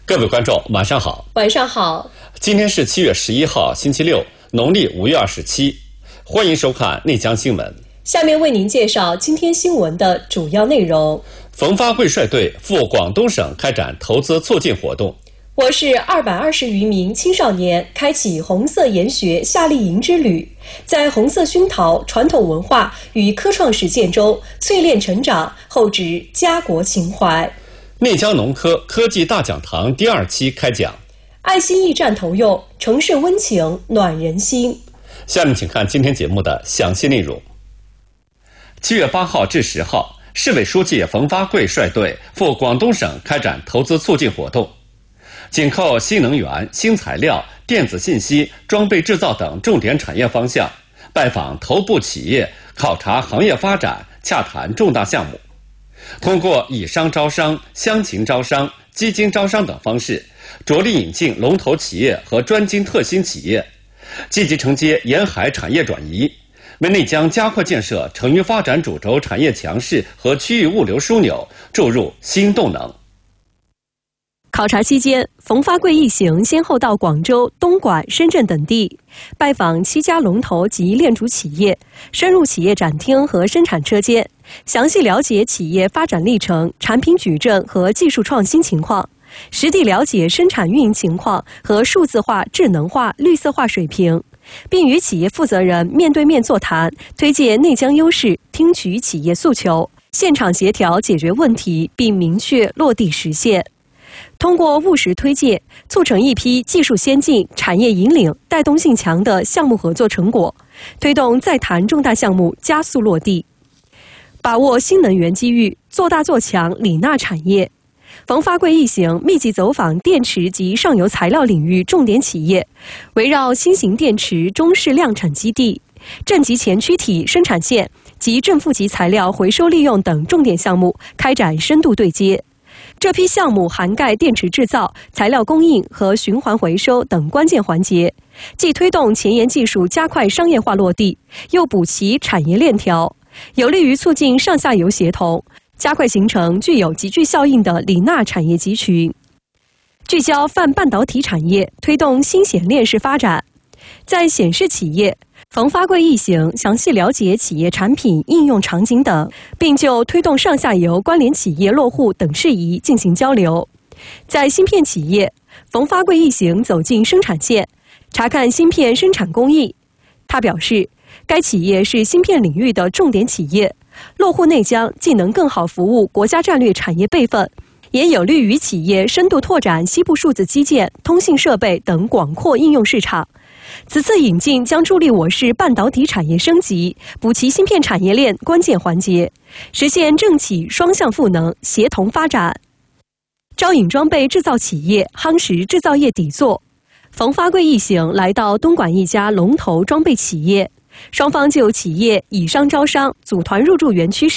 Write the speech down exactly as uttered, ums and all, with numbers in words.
各位观众，晚上好。 晚上好。 今天是七月十一号，星期六，农历五月二十七。欢迎收看内江新闻。 下面为您介绍今天新闻的主要内容。 冯发贵率队赴广东省开展投资促进活动。 我市二百二十余名青少年开启红色研学夏令营之旅，在红色熏陶传统文化与科创实践中淬炼成长，厚植家国情怀。 内江农科科技大讲堂第二期开讲。 爱心驿站投用，城市温情暖人心。 下面请看今天节目的详细内容。七月八号至十号，市委书记冯发贵率队赴广东省开展投资促进活动，紧扣新能源、新材料、电子信息、装备制造等重点产业方向，拜访头部企业，考察行业发展，洽谈重大项目。通过以商招商、乡情招商、基金招商等方式，着力引进龙头企业和专精特新企业，积极承接沿海产业转移，为内江加快建设成渝发展主轴产业强势和区域物流枢纽注入新动能。 考察期间，冯发贵一行先后到广州、东莞、深圳等地，拜访七家龙头及链主企业，深入企业展厅和生产车间，详细了解企业发展历程、产品矩阵和技术创新情况，实地了解生产运营情况和数字化、智能化、绿色化水平，并与企业负责人面对面座谈，推介内江优势，听取企业诉求，现场协调解决问题，并明确落地实现。通过务实推介，促成一批技术先进、产业引领、带动性强的项目合作成果，推动在谈重大项目加速落地。把握新能源机遇，做大做强锂钠产业。冯发贵一行密集走访电池及上游材料领域重点企业，围绕新型电池中试量产基地、正极前驱体生产线及正负极材料回收利用等重点项目开展深度对接。这批项目涵盖电池制造、材料供应和循环回收等关键环节，既推动前沿技术加快商业化落地，又补齐产业链条，有利于促进上下游协同，加快形成具有集聚效应的锂钠产业集群。聚焦泛半导体产业，推动新显链式发展。在显示企业，冯发贵一行详细了解企业产品应用场景等，并就推动上下游关联企业落户等事宜进行交流。在芯片企业，冯发贵一行走进生产线，查看芯片生产工艺。他表示，该企业是芯片领域的重点企业，落户内江既能更好服务国家战略产业备份，也有利于企业深度拓展西部数字基建、通信设备等广阔应用市场。此次引进将助力我市半导体产业升级，补齐芯片产业链关键环节，实现政企双向赋能、协同发展。招引装备制造企业，夯实制造业底座。冯发贵一行来到东莞一家龙头装备企业，双方就企业以商招商、组团入驻园区